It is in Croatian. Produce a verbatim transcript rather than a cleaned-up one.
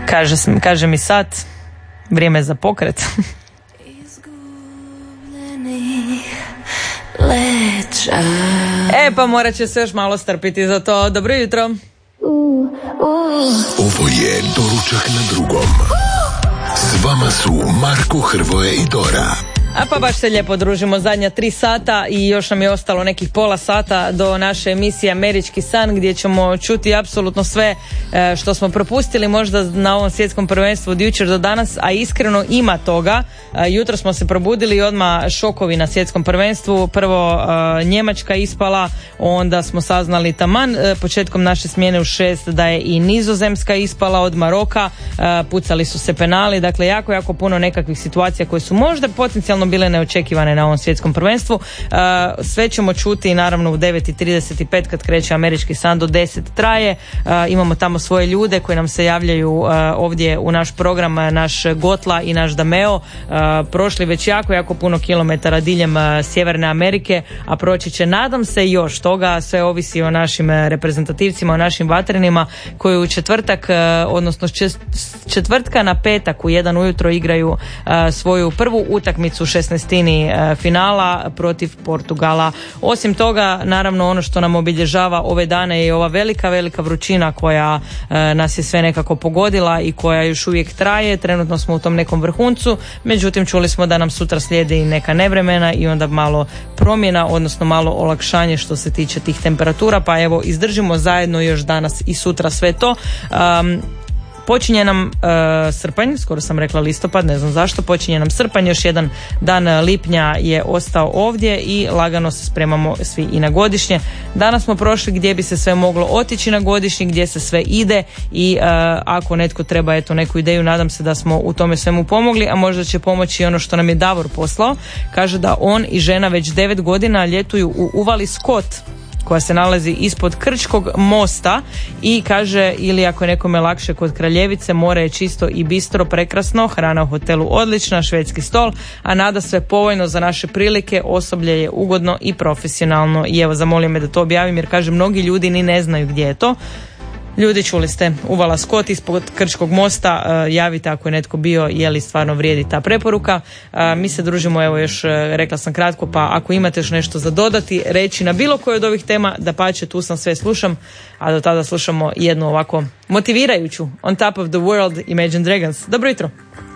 Kaže, kaže mi sad, vrijeme za pokret. E pa morat će se još malo strpiti za to. Dobro jutro. Ovo je Doručak na drugom. S vama su Marko, Hrvoje i Dora. A pa baš se lijepo družimo zadnja tri sata i još nam je ostalo nekih pola sata do naše emisije Američki san, gdje ćemo čuti apsolutno sve e, što smo propustili možda na ovom svjetskom prvenstvu od jučer do danas, a iskreno ima toga. E, jutro smo se probudili i odmah šokovi na svjetskom prvenstvu. Prvo e, Njemačka ispala, onda smo saznali taman e, početkom naše smjene u šest da je i Nizozemska ispala od Maroka, e, pucali su se penali, dakle jako, jako puno nekakvih situacija koje su možda potencijalno bile neočekivane na ovom svjetskom prvenstvu. Uh, sve ćemo čuti naravno u devet i trideset pet kad kreće Američki san, do deset traje. Uh, imamo tamo svoje ljude koji nam se javljaju uh, ovdje u naš program, naš Gotla i naš Dameo. Uh, prošli već jako, jako puno kilometara diljem uh, Sjeverne Amerike, a proći će, nadam se, još toga. Sve ovisi o našim reprezentativcima, o našim vatrenima koji u četvrtak, uh, odnosno četvrtka na petak u jedan ujutro igraju uh, svoju prvu utakmicu šesnaestini finala protiv Portugala. Osim toga, naravno, ono što nam obilježava ove dane je ova velika, velika vrućina koja e, nas je sve nekako pogodila i koja još uvijek traje. Trenutno smo u tom nekom vrhuncu, međutim čuli smo da nam sutra slijede i neka nevremena i onda malo promjena, odnosno malo olakšanje što se tiče tih temperatura, pa evo izdržimo zajedno još danas i sutra sve to. Um, Počinje nam uh, srpanj, skoro sam rekla listopad, ne znam zašto, počinje nam srpanj, još jedan dan lipnja je ostao ovdje i lagano se spremamo svi i na godišnje. Danas smo prošli gdje bi se sve moglo otići na godišnji, gdje se sve ide i uh, ako netko treba eto neku ideju, nadam se da smo u tome svemu pomogli, a možda će pomoći ono što nam je Davor poslao. Kaže da on i žena već devet godina ljetuju u uvali Skot, koja se nalazi ispod Krčkog mosta, i kaže, ili ako je nekome lakše, kod Kraljevice, more je čisto i bistro, prekrasno, hrana u hotelu odlična, švedski stol, a nada sve povoljno za naše prilike, osoblje je ugodno i profesionalno. I evo, zamolio me da to objavim jer kaže mnogi ljudi ni ne znaju gdje je to. Ljudi, čuli ste, uvala Skot ispod Krčkog mosta, uh, javite ako je netko bio, je li stvarno vrijedi ta preporuka. Uh, mi se družimo, evo još uh, rekla sam kratko, pa ako imate još nešto za dodati, reći na bilo koju od ovih tema, dapače, tu sam, sve slušam, a do tada slušamo jednu ovako motivirajuću On Top of the World, Imagine Dragons. Dobro jutro.